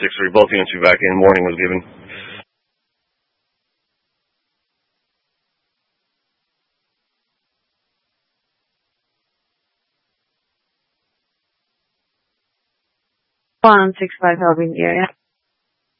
6-3. Both units be back in. Warning was given. One 6-5 helping the area.